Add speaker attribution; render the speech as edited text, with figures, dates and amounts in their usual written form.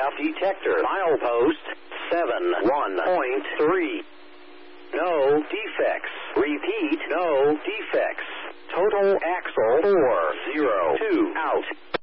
Speaker 1: aircraft detector. Milepost 71.3. No defects. Repeat, no defects. Total axle 402 out.